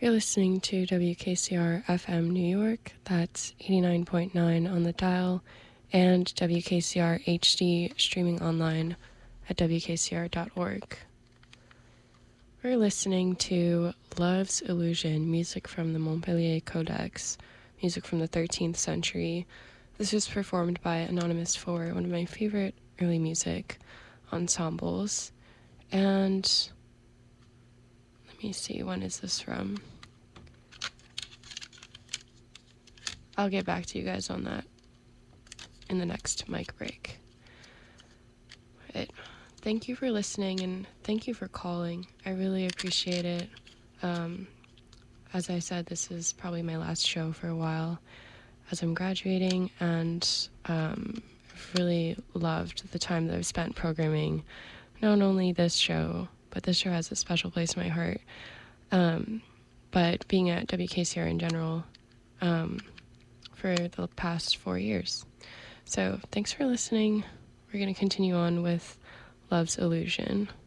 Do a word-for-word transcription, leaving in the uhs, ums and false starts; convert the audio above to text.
You're listening to W K C R F M New York, that's eighty-nine point nine on the dial, and W K C R H D streaming online at W K C R dot org. We're listening to Love's Illusion, music from the Montpellier Codex, music from the thirteenth century. This was performed by Anonymous four, one of my favorite early music ensembles. And let me see, when is this from? I'll get back to you guys on that in the next mic break. But thank you for listening, and thank you for calling. I really appreciate it. Um, as I said, this is probably my last show for a while as I'm graduating, and um, I've really loved the time that I've spent programming not only this show, but this show has a special place in my heart, um, but being at W K C R in general um, for the past four years. So thanks for listening. We're going to continue on with Love's Illusion.